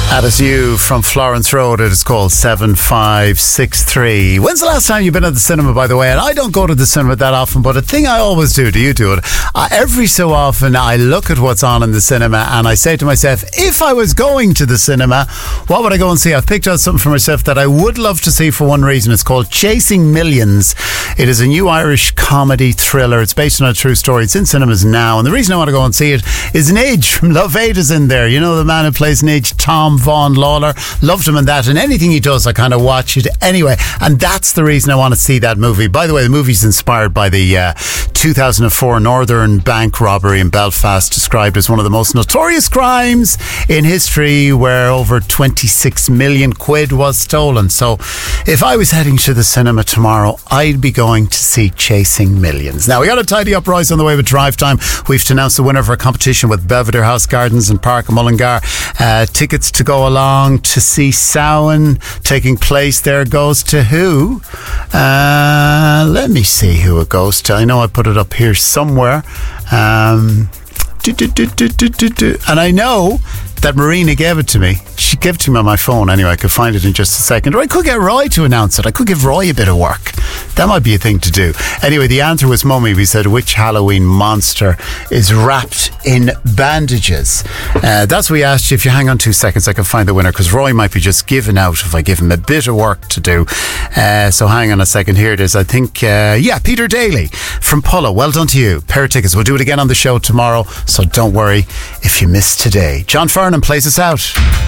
That is you from Florence Road. It is called 7563. When's the last time you've been at the cinema, by the way? And I don't go to the cinema that often, but a thing I always do you do it? Every so often I look at what's on in the cinema and I say to myself, if I was going to the cinema, what would I go and see? I've picked out something for myself that I would love to see for one reason. It's called Chasing Millions. It is a new Irish comedy thriller. It's based on a true story. It's in cinemas now. And the reason I want to go and see it is Nidge from Love 8 is in there. You know the man who plays Nidge, Tom Vaughan Lawler. Loved him in that, and anything he does I kind of watch it anyway, and that's the reason I want to see that movie. By the way, the movie's inspired by the 2004 Northern Bank robbery in Belfast, described as one of the most notorious crimes in history, where over 26 million quid was stolen. So if I was heading to the cinema tomorrow, I'd be going to see Chasing Millions. Now we got to tidy up Royce on the way with Drive Time. We've announced the winner of our competition with Belvedere House Gardens in Park Mullingar. Tickets to go along to see Samhain taking place there goes to who? Let me see who it goes to. I know I put it up here somewhere. And I know that Marina gave it to me. She gave it to me on my phone anyway. I could find it in just a second. Or I could get Roy to announce it. I could give Roy a bit of work. That might be a thing to do. Anyway, the answer was Mummy. We said, which Halloween monster is wrapped in bandages? That's what we asked you. If you hang on 2 seconds, I can find the winner, because Roy might be just giving out if I give him a bit of work to do. So hang on a second. Here it is. I think, Peter Daly from Pullo. Well done to you. Pair of tickets. We'll do it again on the show tomorrow, so don't worry if you missed today. John Farnham plays us out.